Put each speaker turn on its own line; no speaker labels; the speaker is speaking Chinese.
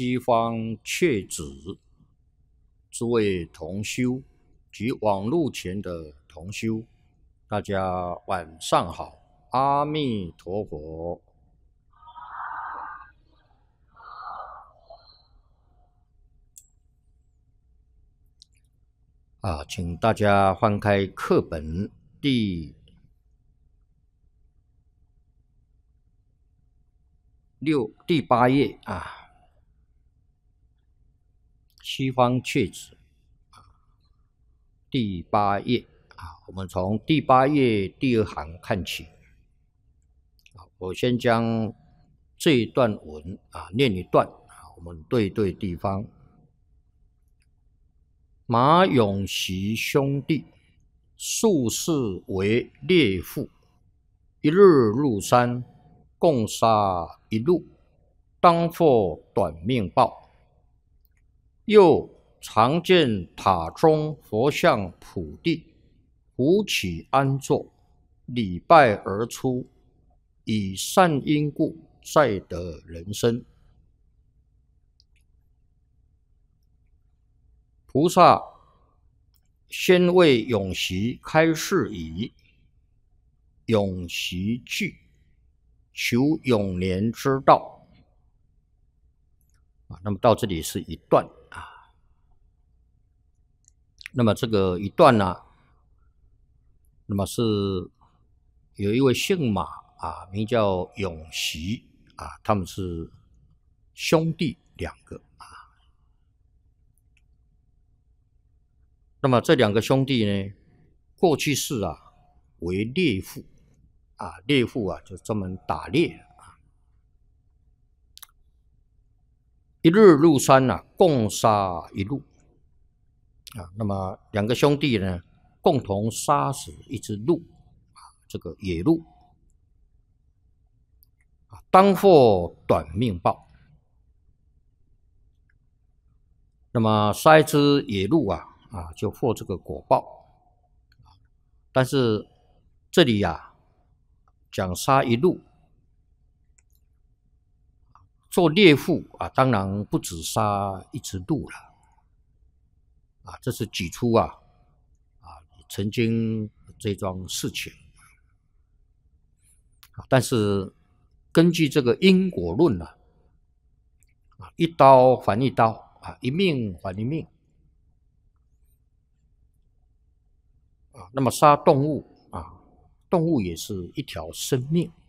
西方确子诸位同修及网络前的同修，大家晚上好，阿弥陀佛。请大家翻开课本第8页西方确子第8页我们从第8页第2行看起。我先将这一段文念一段我们对地方。马永习兄弟素世为猎户，一日入山，共杀一鹿，当获短命报。又常见塔中佛像普地，扶起安坐，礼拜而出，以善因故再得人身。菩萨先为永习开示以永习句，求永年之道。那么到这里是一段那么这个一段呢，那么是有一位姓马名叫永习他们是兄弟2个那么这2个兄弟呢，过去世为猎户猎户就专门打猎一日入山共杀一鹿那么2个兄弟呢，共同杀死一只鹿这个野鹿当获短命报。那么杀一只野鹿就获这个果报。但是这里讲杀一鹿，做猎户当然不止杀一只鹿了这是举出曾经这桩事情但是根据这个因果论一刀还一刀一命还一命那么杀动物动物也是一条生命